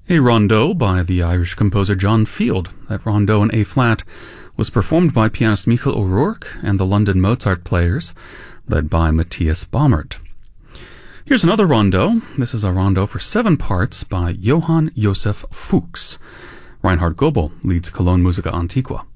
A rondo by the Irish composer John Field. That rondo in A-flat was performed by pianist Michael O'Rourke and the London Mozart Players, led by Matthias Baumert. Here's another rondo. This is a rondo for 7 parts by Johann Josef Fuchs. Reinhard Goebel leads Cologne Musica Antiqua.